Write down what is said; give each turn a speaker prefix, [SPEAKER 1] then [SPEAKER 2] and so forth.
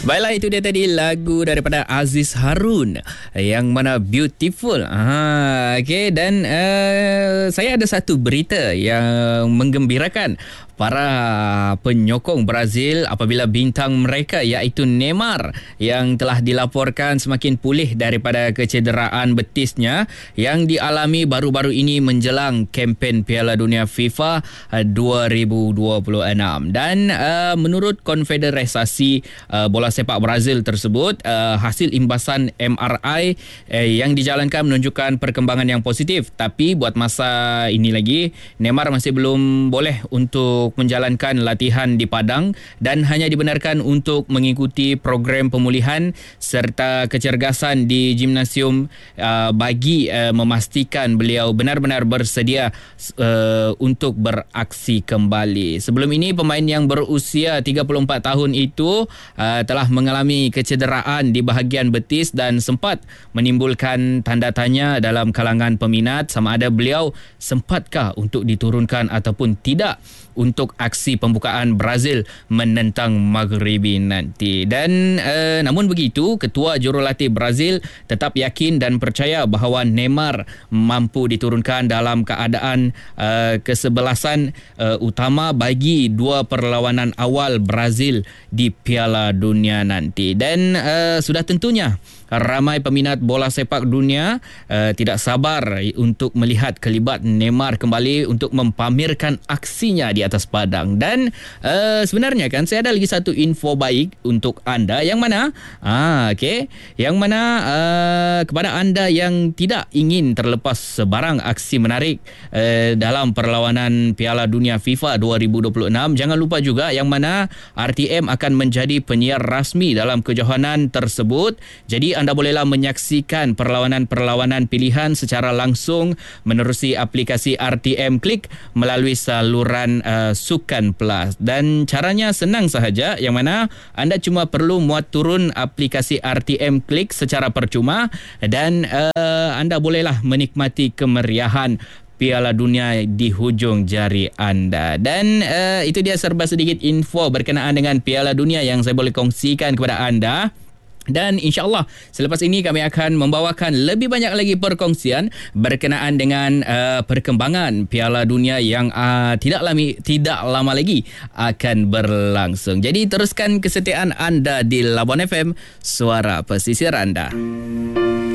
[SPEAKER 1] Baiklah, itu dia tadi lagu daripada Aziz Harun yang mana Beautiful. Okey, dan saya ada satu berita yang menggembirakan para penyokong Brazil apabila bintang mereka iaitu Neymar yang telah dilaporkan semakin pulih daripada kecederaan betisnya yang dialami baru-baru ini menjelang kempen Piala Dunia FIFA 2026. Dan menurut Konfederasi Bola Sepak Brazil tersebut, hasil imbasan MRI yang dijalankan menunjukkan perkembangan yang positif, tapi buat masa ini lagi Neymar masih belum boleh untuk menjalankan latihan di padang dan hanya dibenarkan untuk mengikuti program pemulihan serta kecergasan di gimnasium bagi memastikan beliau benar-benar bersedia untuk beraksi kembali. Sebelum ini pemain yang berusia 34 tahun itu telah mengalami kecederaan di bahagian betis dan sempat menimbulkan tanda tanya dalam kalangan peminat sama ada beliau sempatkah untuk diturunkan ataupun tidak untuk aksi pembukaan Brazil menentang Maghribi nanti. Dan namun begitu, Ketua Jurulatih Brazil tetap yakin dan percaya bahawa Neymar mampu diturunkan dalam keadaan kesebelasan utama bagi dua perlawanan awal Brazil di Piala Dunia nanti. Dan sudah tentunya ramai peminat bola sepak dunia tidak sabar untuk melihat kelibat Neymar kembali untuk mempamerkan aksinya di atas padang. Dan sebenarnya kan saya ada lagi satu info baik untuk anda yang mana kepada anda yang tidak ingin terlepas sebarang aksi menarik dalam perlawanan Piala Dunia FIFA 2026, jangan lupa juga yang mana RTM akan menjadi penyiar rasmi dalam kejohanan tersebut. Jadi anda bolehlah menyaksikan perlawanan-perlawanan pilihan secara langsung menerusi aplikasi RTM Klik melalui saluran Sukan Plus. Dan caranya senang sahaja, yang mana anda cuma perlu muat turun aplikasi RTM Klik secara percuma dan anda bolehlah menikmati kemeriahan Piala Dunia di hujung jari anda. Dan itu dia serba sedikit info berkenaan dengan Piala Dunia yang saya boleh kongsikan kepada anda. Dan insya-Allah selepas ini kami akan membawakan lebih banyak lagi perkongsian berkenaan dengan perkembangan Piala Dunia yang tidak lama lagi akan berlangsung. Jadi teruskan kesetiaan anda di Labuan FM, suara pesisir anda.